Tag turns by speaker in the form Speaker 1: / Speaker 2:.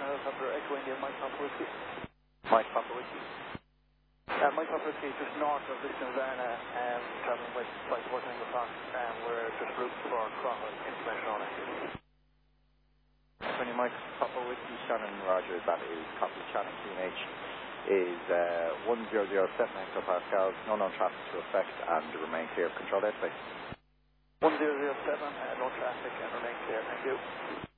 Speaker 1: National Helicopter Echo India, Mike Papa Whiskey.
Speaker 2: Mike Papa Whiskey.
Speaker 1: Mike Papa Whiskey is just north of Lisbon, Varna, travelling by 4 Tango Fox, we're just route for Cromwell, information on it.
Speaker 2: 20 Mike Papa Whiskey, Shannon Rogers, that is copy. Shannon QNH is 1007 hectopascals, no known traffic to effect, and remain clear of control airspace.
Speaker 1: 1007, no traffic and remain clear, thank you.